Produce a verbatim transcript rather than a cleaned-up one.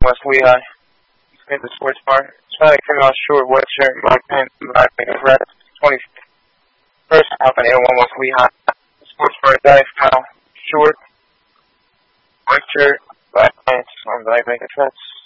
West Lehigh. Hit the sports bar. Hispanic female, short, white shirt, black pants, black red. twenty-first half an A one West Lehigh. Sports bar, dive style, short, white shirt, black pants, on black red.